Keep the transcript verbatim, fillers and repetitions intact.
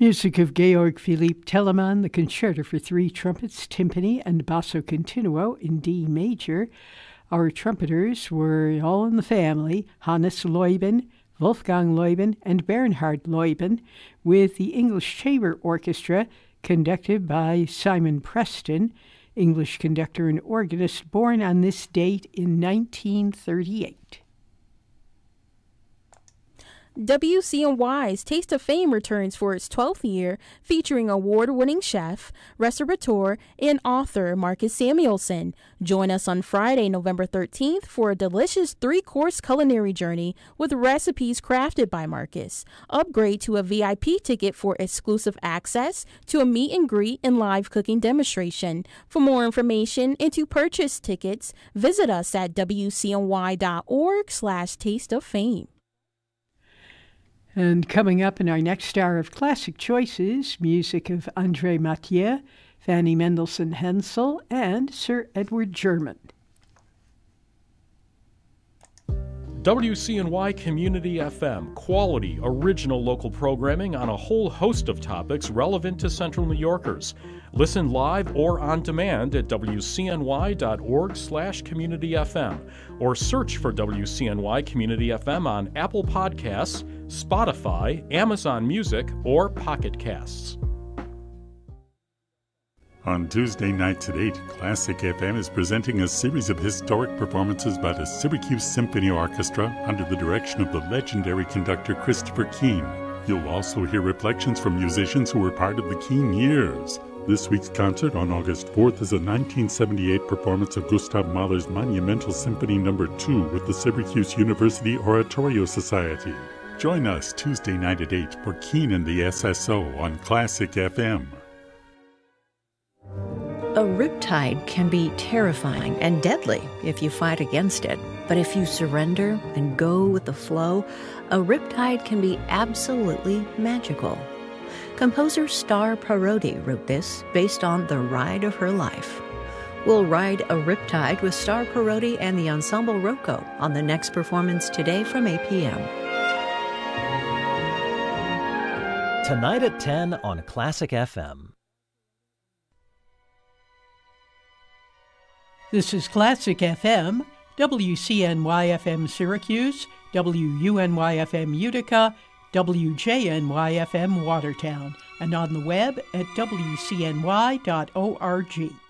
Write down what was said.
Music of Georg Philipp Telemann, the Concerto for Three Trumpets, Timpani, and Basso Continuo in D major. Our trumpeters were all in the family, Hannes Leuben, Wolfgang Leuben, and Bernhard Leuben, with the English Chamber Orchestra conducted by Simon Preston, English conductor and organist, born on this date in nineteen thirty-eight. W C N Y's Taste of Fame returns for its twelfth year, featuring award-winning chef, restaurateur, and author Marcus Samuelsson. Join us on Friday, November thirteenth for a delicious three-course culinary journey with recipes crafted by Marcus. Upgrade to a V I P ticket for exclusive access to a meet and greet and live cooking demonstration. For more information and to purchase tickets, visit us at W C N Y dot org slash taste of fame. And coming up in our next hour of Classic Choices, music of André Mathieu, Fanny Mendelssohn Hensel, and Sir Edward German. W C N Y Community F M, quality, original local programming on a whole host of topics relevant to Central New Yorkers. Listen live or on demand at W C N Y dot org slash community F M or search for W C N Y Community F M on Apple Podcasts, Spotify, Amazon Music, or Pocket Casts. On Tuesday nights at eight, Classic F M is presenting a series of historic performances by the Syracuse Symphony Orchestra under the direction of the legendary conductor Christopher Keane. You'll also hear reflections from musicians who were part of the Keane years. This week's concert on August fourth is a nineteen seventy-eight performance of Gustav Mahler's monumental Symphony Number two with the Syracuse University Oratorio Society. Join us Tuesday night at eight for Keane and the S S O on Classic F M. A riptide can be terrifying and deadly if you fight against it. But if you surrender and go with the flow, a riptide can be absolutely magical. Composer Star Parodi wrote this based on the ride of her life. We'll ride a riptide with Star Parodi and the Ensemble Rocco on the next performance today from eight p.m. Tonight at ten on Classic F M. This is Classic F M, W C N Y F M Syracuse, W U N Y F M Utica, W J N Y F M Watertown, and on the web at W C N Y dot org.